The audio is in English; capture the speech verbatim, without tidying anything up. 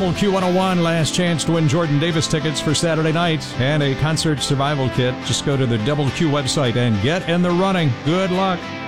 Double Q one oh one, last chance to win Jordan Davis tickets for Saturday night and a concert survival kit. Just go to the Double Q website and get in the running. Good luck.